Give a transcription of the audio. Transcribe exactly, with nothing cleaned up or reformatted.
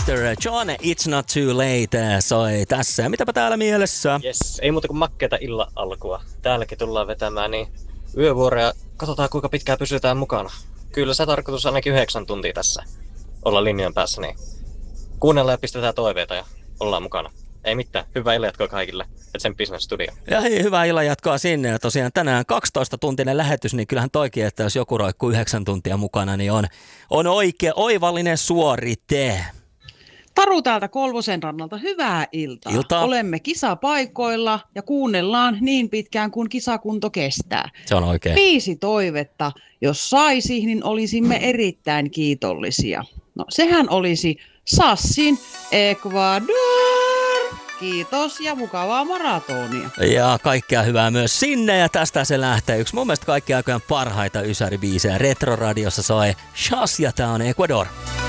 mister John, It's Not Too Late soi tässä. Ja mitäpä täällä mielessä? Yes, ei muuta kuin makkeeta illan alkua. Täälläkin tullaan vetämään niin yövuoroja. Katsotaan kuinka pitkään pysytään mukana. Kyllä se tarkoitus ainakin yhdeksän tuntia tässä olla linjan päässä, niin kuunnellaan ja pistetään toiveita ja ollaan mukana. Ei mitään, hyvää illan jatkoa kaikille, et sen Business Studio. Ja hei, hyvää illan jatkoa sinne. Ja tosiaan tänään kaksitoista tuntinen lähetys, niin kyllähän toikin, että jos joku roikkuu yhdeksän tuntia mukana, niin on, on oikea, oivallinen suorite. Taru täältä Kolvosen rannalta, hyvää iltaa. Iltaa. Olemme kisapaikoilla ja kuunnellaan niin pitkään kuin kisakunto kestää. Se on oikein. Viisi toivetta, jos saisi, niin olisimme erittäin kiitollisia. No sehän olisi Sassin Ecuador. Kiitos ja mukavaa maratonia. Ja kaikkea hyvää myös sinne ja tästä se lähtee. Yksi mun mielestä kaikkien aikojen parhaita ysäribiisejä Retroradiossa soi Shaz ja tää on Ecuador.